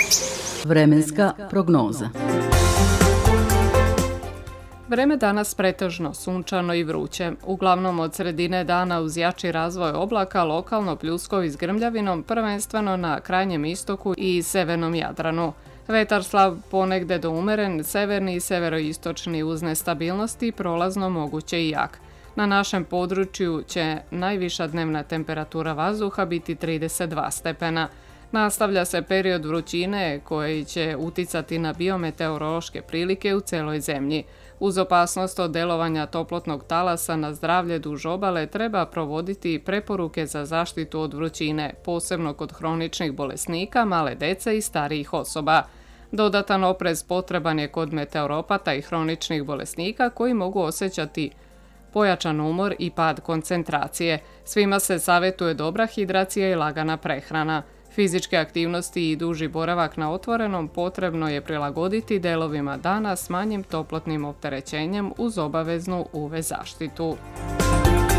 Vremenska prognoza. Vreme danas pretežno sunčano i vruće. Uglavnom od sredine dana uz jači razvoj oblaka lokalno pljuskovi s grmljavinom, prvenstveno na krajnjem istoku i severnom Jadranu. Vetar slab ponegde do umeren, severni i severoistočni uz nestabilnosti, prolazno moguće i jak. Na našem području će najviša dnevna temperatura vazduha biti 32 stepena. Nastavlja se period vrućine koji će uticati na biometeorološke prilike u celoj zemlji. Uz opasnost od delovanja toplotnog talasa na zdravlje duž obale treba provoditi preporuke za zaštitu od vrućine, posebno kod hroničnih bolesnika, male dece i starijih osoba. Dodatan oprez potreban je kod meteoropata i hroničnih bolesnika koji mogu osjećati pojačan umor i pad koncentracije. Svima se savjetuje dobra hidracija i lagana prehrana. Fizičke aktivnosti i duži boravak na otvorenom potrebno je prilagoditi delovima dana s manjim toplotnim opterećenjem uz obaveznu UV zaštitu.